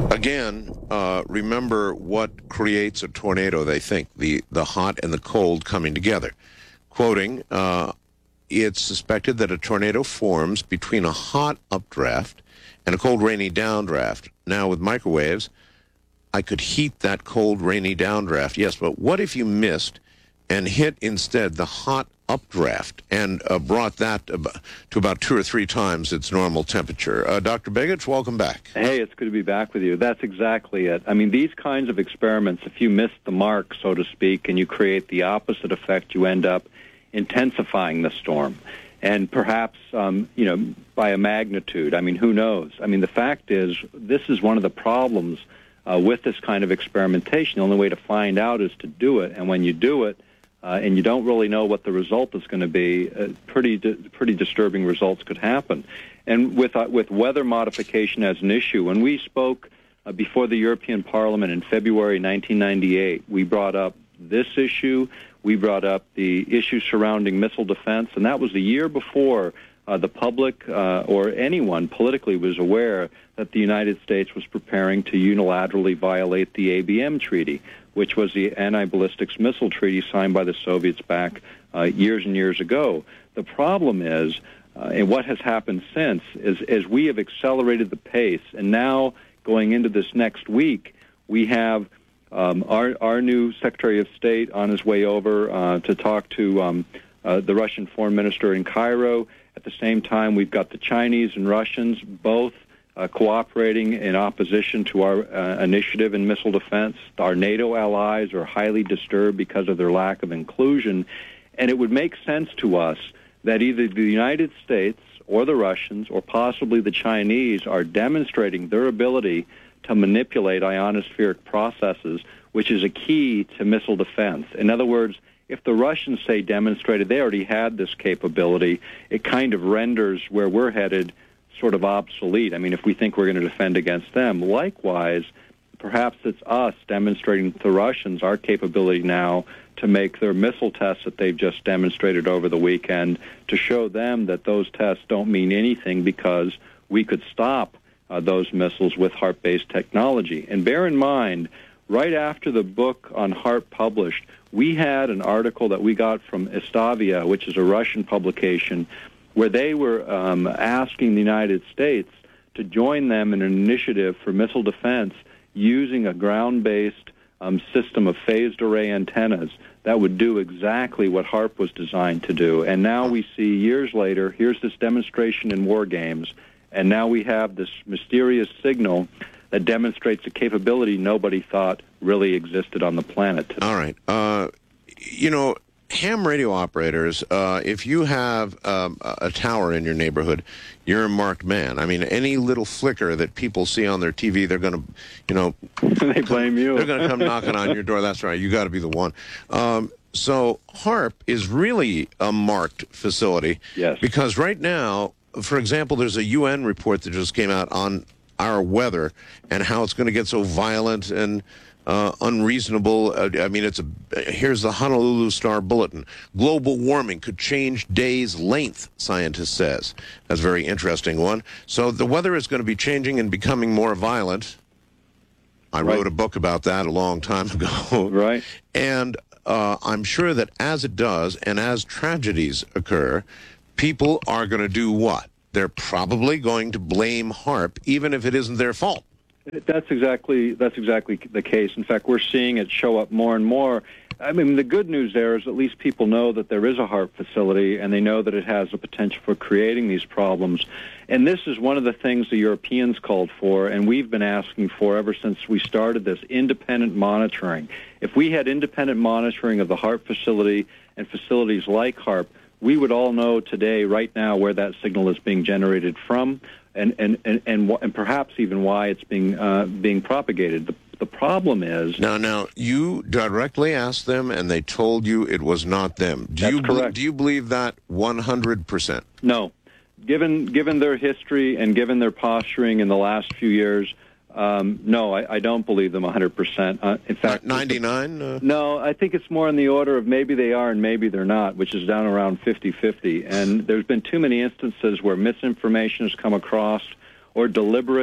Again, remember what creates a tornado, they think, the hot and the cold coming together. Quoting, it's suspected that a tornado forms between a hot updraft and a cold, rainy downdraft. Now, with microwaves, I could heat that cold, rainy downdraft. Yes, but what if you missed and hit instead the hot updraft and brought that to about 2 or 3 times its normal temperature? Dr. Begich, welcome back. Hey, it's good to be back with you. That's exactly it. I mean, these kinds of experiments, if you miss the mark, so to speak, and you create the opposite effect, you end up intensifying the storm. And perhaps, by a magnitude. I mean, who knows? I mean, the fact is, this is one of the problems with this kind of experimentation. The only way to find out is to do it. And when you do it, and you don't really know what the result is going to be, pretty disturbing results could happen. And with weather modification as an issue, when we spoke before the European Parliament in February 1998, we brought up this issue. We brought up the issue surrounding missile defense, and that was the year before the public or anyone politically was aware that the United States was preparing to unilaterally violate the ABM Treaty, which was the anti-ballistics missile treaty signed by the Soviets back years and years ago. The problem is, and what has happened since, is we have accelerated the pace, and now going into this next week, we have our new Secretary of State on his way over to talk to the Russian Foreign Minister in Cairo. At the same time, we've got the Chinese and Russians both cooperating in opposition to our initiative in missile defense. Our NATO allies are highly disturbed because of their lack of inclusion. And it would make sense to us that either the United States or the Russians or possibly the Chinese are demonstrating their ability to manipulate ionospheric processes, which is a key to missile defense. In other words, if the Russians, say, demonstrated they already had this capability, it kind of renders where we're headed sort of obsolete. I mean, if we think we're going to defend against them. Likewise, perhaps it's us demonstrating to the Russians our capability now to make their missile tests that they've just demonstrated over the weekend, to show them that those tests don't mean anything because we could stop those missiles with HAARP-based technology. And bear in mind, right after the book on HAARP published, we had an article that we got from Estavia, which is a Russian publication, where they were asking the United States to join them in an initiative for missile defense using a ground-based system of phased array antennas that would do exactly what HAARP was designed to do. And now we see, years later, here's this demonstration in war games, and now we have this mysterious signal that demonstrates a capability nobody thought really existed on the planet today. All right. Ham radio operators, if you have a tower in your neighborhood, you're a marked man. I mean, any little flicker that people see on their TV, they're going to, they blame you. They're going to come knocking on your door. That's right. You got to be the one. So HAARP is really a marked facility. Yes. Because right now, for example, there's a UN report that just came out on our weather and how it's going to get so violent and unreasonable. Here's the Honolulu Star Bulletin. Global warming could change days' length, scientist says. That's a very interesting one. So the weather is going to be changing and becoming more violent. I wrote a book about that a long time ago. Right. And I'm sure that as it does and as tragedies occur, people are going to do what? They're probably going to blame HAARP, even if it isn't their fault. That's exactly the case. In fact, we're seeing it show up more and more. I mean, the good news there is at least people know that there is a HAARP facility, and they know that it has the potential for creating these problems. And this is one of the things the Europeans called for, and we've been asking for ever since we started this, independent monitoring. If we had independent monitoring of the HAARP facility and facilities like HAARP, we would all know today, right now, where that signal is being generated from, and perhaps even why it's being propagated. The problem is... Now, you directly asked them, and they told you it was not them. That's correct. Do you believe that 100%? No. Given their history and given their posturing in the last few years, no, I don't believe them 100%. In fact, 99? No, I think it's more in the order of maybe they are and maybe they're not, which is down around 50-50. And there's been too many instances where misinformation has come across or deliberate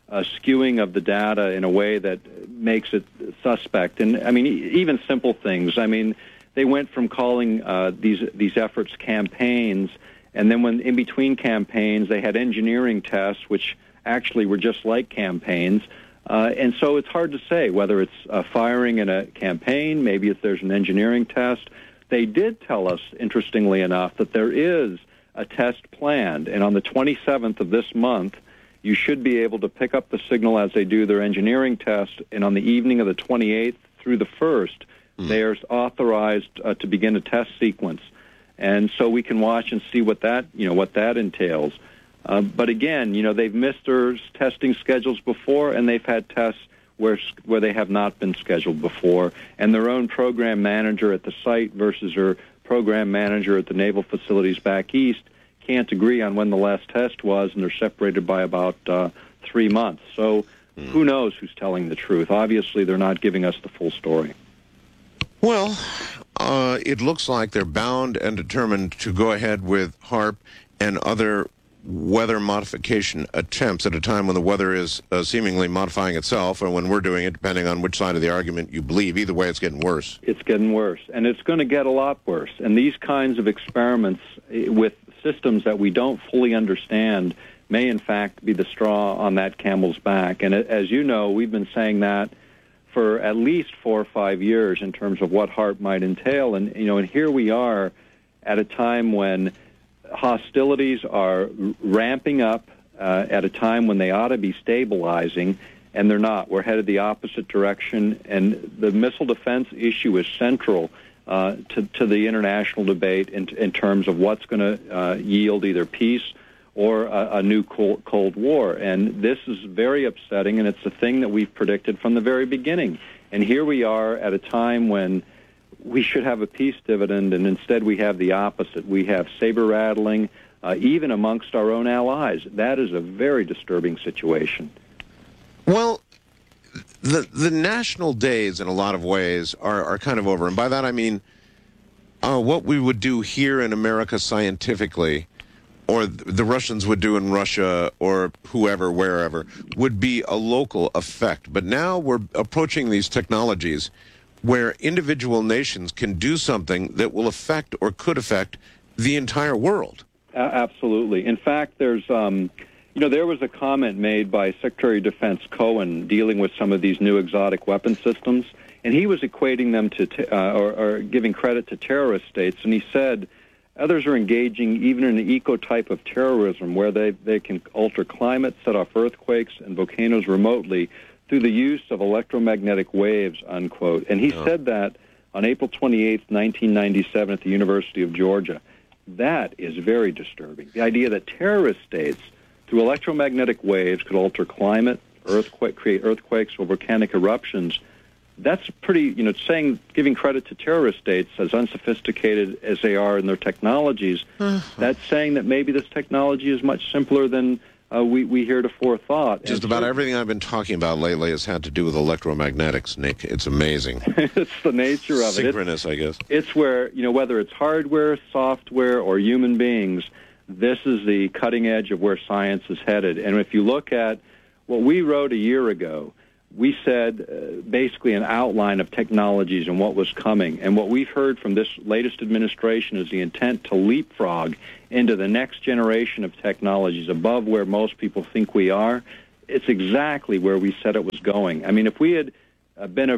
skewing of the data in a way that makes it suspect. And I mean, even simple things. I mean, they went from calling these efforts campaigns, and then when in between campaigns they had engineering tests, which actually were just like campaigns. And so it's hard to say whether it's firing in a campaign, maybe if there's an engineering test. They did tell us, interestingly enough, that there is a test planned, and on the 27th of this month, you should be able to pick up the signal as they do their engineering test, and on the evening of the 28th through the 1st, they are authorized to begin a test sequence. And so we can watch and see what that entails. But again, they've missed their testing schedules before, and they've had tests where they have not been scheduled before. And their own program manager at the site versus her program manager at the naval facilities back east can't agree on when the last test was, and they're separated by about 3 months. So who knows who's telling the truth? Obviously, they're not giving us the full story. Well, it looks like they're bound and determined to go ahead with HAARP and other weather modification attempts at a time when the weather is seemingly modifying itself, or when we're doing it, depending on which side of the argument you believe. Either way, it's getting worse. It's getting worse, and it's going to get a lot worse. And these kinds of experiments with systems that we don't fully understand may, in fact, be the straw on that camel's back. And as you know, we've been saying that for at least 4 or 5 years in terms of what HAARP might entail. And, and here we are at a time when hostilities are ramping up at a time when they ought to be stabilizing, and they're not. We're headed the opposite direction, and the missile defense issue is central to the international debate in terms of what's going to yield either peace or a new Cold War. And this is very upsetting, and it's a thing that we've predicted from the very beginning. And here we are at a time when we should have a peace dividend, and instead we have the opposite. We have saber-rattling, even amongst our own allies. That is a very disturbing situation. Well, the national days, in a lot of ways, are kind of over. And by that I mean what we would do here in America scientifically, or the Russians would do in Russia, or whoever, wherever, would be a local effect. But now we're approaching these technologies where individual nations can do something that will affect or could affect the entire world. Absolutely. In fact, there's, there was a comment made by Secretary of Defense Cohen dealing with some of these new exotic weapon systems, and he was equating them to, or giving credit to terrorist states, and he said others are engaging even in an eco-type of terrorism where they can alter climate, set off earthquakes and volcanoes remotely through the use of electromagnetic waves, unquote. And he said that on April 28th, 1997 at the University of Georgia. That is very disturbing. The idea that terrorist states, through electromagnetic waves, could alter climate, create earthquakes or volcanic eruptions, that's pretty, giving credit to terrorist states, as unsophisticated as they are in their technologies, that's saying that maybe this technology is much simpler than we heretofore thought. Just about everything I've been talking about lately has had to do with electromagnetics, Nick. It's amazing. It's the nature of Synchronous, I guess. It's where, whether it's hardware, software, or human beings, this is the cutting edge of where science is headed. And if you look at what we wrote a year ago, we said basically an outline of technologies and what was coming. And what we've heard from this latest administration is the intent to leapfrog into the next generation of technologies above where most people think we are. It's exactly where we said it was going. I mean, if we had been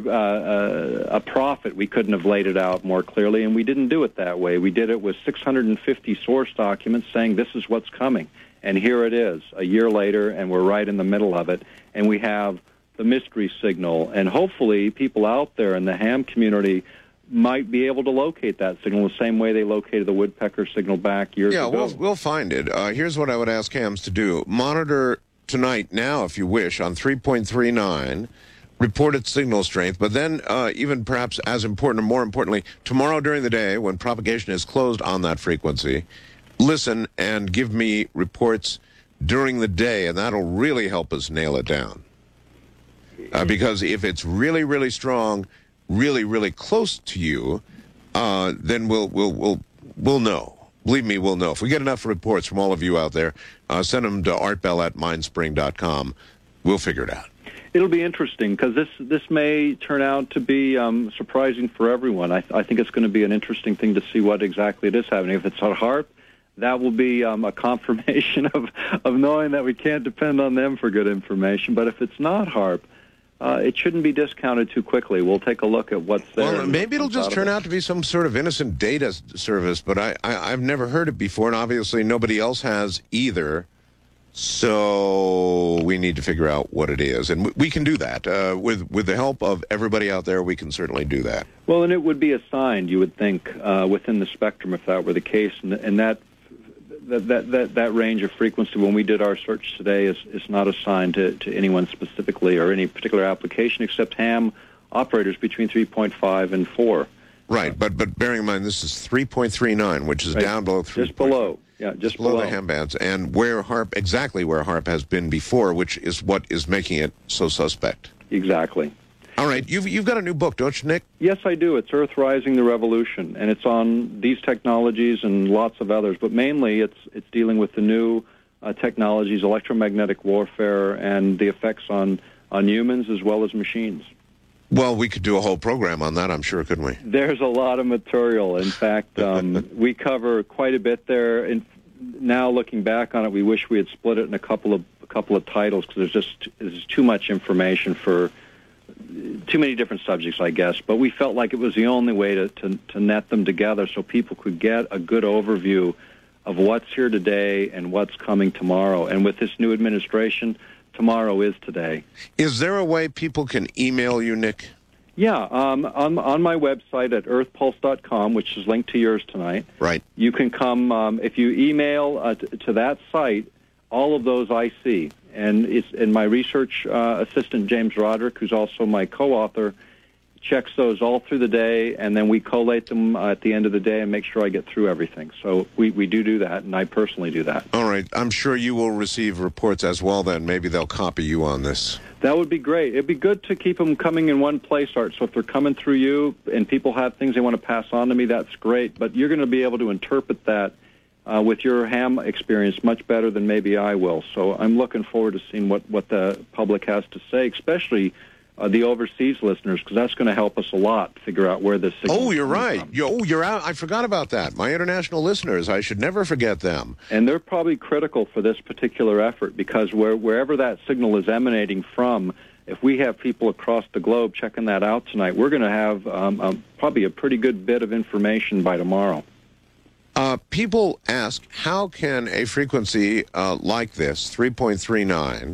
a prophet, we couldn't have laid it out more clearly, and we didn't do it that way. We did it with 650 source documents saying this is what's coming. And here it is, a year later, and we're right in the middle of it. And we have the mystery signal, and hopefully people out there in the ham community might be able to locate that signal the same way they located the woodpecker signal back years ago. Yeah, we'll find it. Here's what I would ask hams to do. Monitor tonight now, if you wish, on 3.39, reported signal strength, but then even perhaps as important or more importantly, tomorrow during the day when propagation is closed on that frequency, listen and give me reports during the day, and that'll really help us nail it down. Because if it's really, really strong, really, really close to you, then we'll know. Believe me, we'll know. If we get enough reports from all of you out there, send them to artbell@mindspring.com. we'll figure it out. It'll be interesting because this may turn out to be surprising for everyone. I think it's going to be an interesting thing to see what exactly it is happening. If it's a HAARP, that will be a confirmation of knowing that we can't depend on them for good information. But if it's not HAARP, it shouldn't be discounted too quickly. We'll take a look at what's there. Well, maybe it'll just turn out to be some sort of innocent data service, but I've never heard it before, and obviously nobody else has either. So we need to figure out what it is, and we can do that with the help of everybody out there. We can certainly do that. Well, and it would be assigned, you would think, within the spectrum if that were the case, and that range of frequency when we did our search today is not assigned to anyone specifically or any particular application except ham operators between 3.5 and 4. Right, but bearing in mind this is 3.39, which is down below 3. Just below. Yeah, just below the ham bands, and exactly where HAARP has been before, which is what is making it so suspect. Exactly. All right, you've got a new book, don't you, Nick? Yes, I do. It's Earth Rising: The Revolution, and it's on these technologies and lots of others, but mainly it's dealing with the new technologies, electromagnetic warfare, and the effects on humans as well as machines. Well, we could do a whole program on that, I'm sure, couldn't we? There's a lot of material. In fact, we cover quite a bit there. And now, looking back on it, we wish we had split it in a couple of titles because there's too much information for too many different subjects, I guess. But we felt like it was the only way to net them together so people could get a good overview of what's here today and what's coming tomorrow. And with this new administration, tomorrow is today. Is there a way people can email you, Nick? Yeah, on my website at earthpulse.com, which is linked to yours tonight. Right. You can come, if you email to that site, all of those I see. And my research assistant, James Roderick, who's also my co-author, checks those all through the day, and then we collate them at the end of the day and make sure I get through everything. So we do that, and I personally do that. All right. I'm sure you will receive reports as well then. Maybe they'll copy you on this. That would be great. It'd be good to keep them coming in one place, Art. So if they're coming through you and people have things they want to pass on to me, that's great. But you're going to be able to interpret that with your ham experience much better than maybe I will. So I'm looking forward to seeing what the public has to say, especially the overseas listeners, because that's going to help us a lot figure out where this signal. Oh, you're right. You're out. I forgot about that. My international listeners, I should never forget them. And they're probably critical for this particular effort because wherever that signal is emanating from, if we have people across the globe checking that out tonight, we're going to have probably a pretty good bit of information by tomorrow. People ask, how can a frequency like this, 3.39,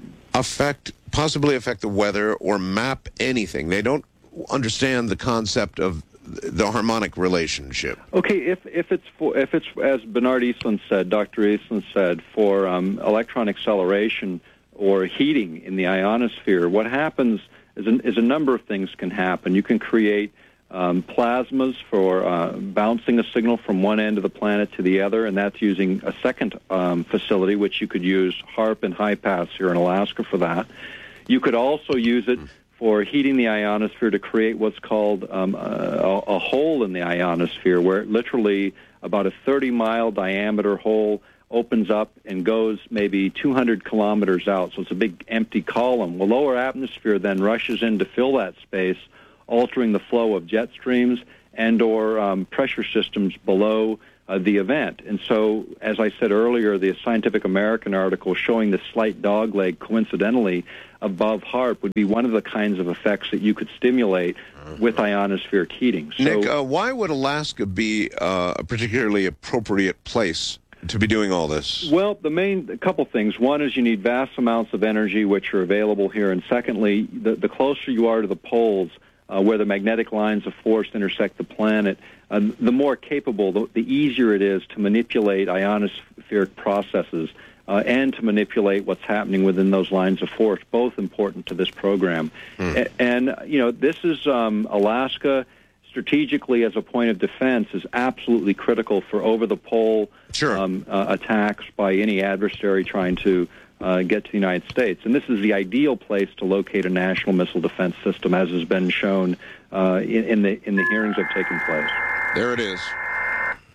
possibly affect the weather or map anything? They don't understand the concept of the harmonic relationship. Okay, if it's as Bernard Eastlund said, Dr. Eastlund said, for electron acceleration or heating in the ionosphere, what happens is a number of things can happen. You can create plasmas for bouncing a signal from one end of the planet to the other, and that's using a second facility, which you could use HAARP and HIPAS here in Alaska for that. You could also use it for heating the ionosphere to create what's called a hole in the ionosphere, where literally about a 30-mile diameter hole opens up and goes maybe 200 kilometers out. So it's a big empty column. The lower atmosphere then rushes in to fill that space, altering the flow of jet streams and or pressure systems below the event. And so, as I said earlier, the Scientific American article showing the slight dogleg coincidentally above HAARP would be one of the kinds of effects that you could stimulate with ionospheric heating. So, Nick, why would Alaska be a particularly appropriate place to be doing all this? Well, a couple things. One is you need vast amounts of energy, which are available here. And secondly, the closer you are to the poles, where the magnetic lines of force intersect the planet, the more capable, the easier it is to manipulate ionospheric processes and to manipulate what's happening within those lines of force, both important to this program. And this is Alaska strategically as a point of defense is absolutely critical for over-the-pole attacks by any adversary trying to get to the United States. And this is the ideal place to locate a national missile defense system, as has been shown in the hearings that have taken place. There it is.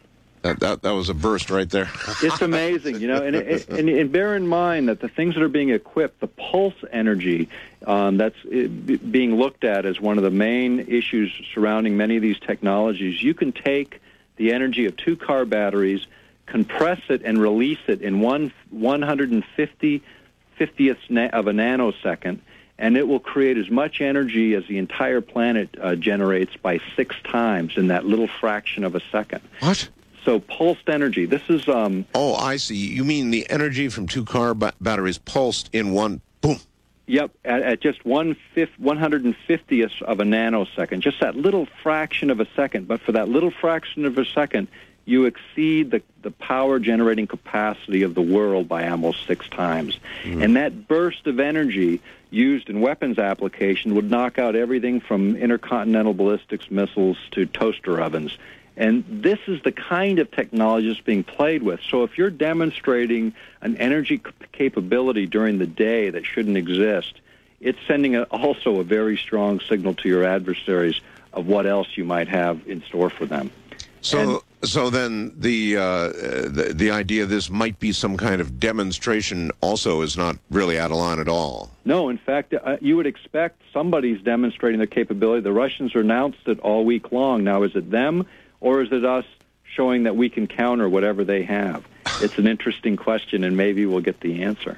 That was a burst right there. It's amazing, and bear in mind that the things that are being equipped, the pulse energy that's being looked at as one of the main issues surrounding many of these technologies. You can take the energy of 2 car batteries, compress it, and release it in 150th of a nanosecond, and it will create as much energy as the entire planet generates by 6 times in that little fraction of a second. What? So pulsed energy. This is Oh, I see. You mean the energy from 2 car batteries pulsed in one boom? Yep, at just 150th of a nanosecond, just that little fraction of a second. But for that little fraction of a second, you exceed the power-generating capacity of the world by almost 6 times. And that burst of energy used in weapons application would knock out everything from intercontinental ballistics missiles to toaster ovens. And this is the kind of technology that's being played with. So if you're demonstrating an energy capability during the day that shouldn't exist, it's sending also a very strong signal to your adversaries of what else you might have in store for them. So then the idea this might be some kind of demonstration also is not really out of line at all. No, in fact, you would expect somebody's demonstrating their capability. The Russians announced it all week long. Now, is it them? Or is it us showing that we can counter whatever they have? It's an interesting question, and maybe we'll get the answer.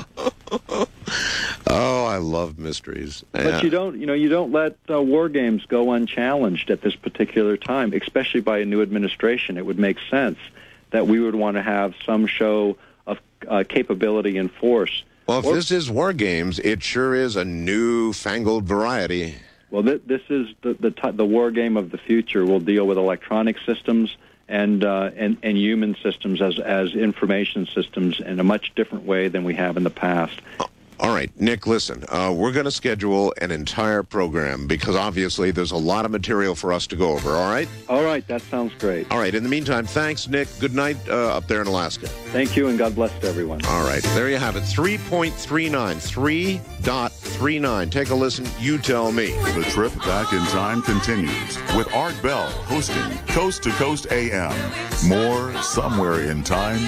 Oh, I love mysteries. But you don't let war games go unchallenged at this particular time, especially by a new administration. It would make sense that we would want to have some show of capability and force. Well, if this is war games, it sure is a new-fangled variety. Well, this is the war game of the future. We'll deal with electronic systems and human systems as information systems in a much different way than we have in the past. All right, Nick, listen, we're going to schedule an entire program because obviously there's a lot of material for us to go over, all right? All right, that sounds great. All right, in the meantime, thanks, Nick. Good night up there in Alaska. Thank you, and God bless to everyone. All right, there you have it, 3.39, 3.39. Take a listen, you tell me. The trip back in time continues with Art Bell hosting Coast to Coast AM. More somewhere in time.